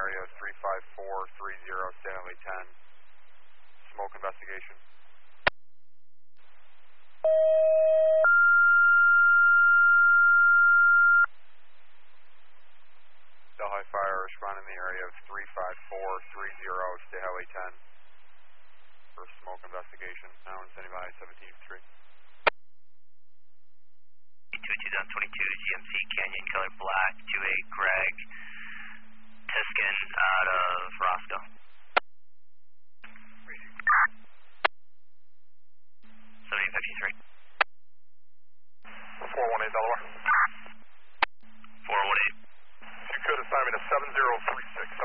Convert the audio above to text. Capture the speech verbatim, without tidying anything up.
area of three five four three zero, stay highway ten. Smoke investigation. Delhi Fire, respond in the area of three five four three zero, stay highway ten. For smoke investigation. Now I'm sending by seventeenth Street. two two twenty-two G M C Canyon color black to a Greg Tiskin out of Roscoe. seventy fifty-three. four one eight Delaware. four one eight. If you could assign me to seven zero three six.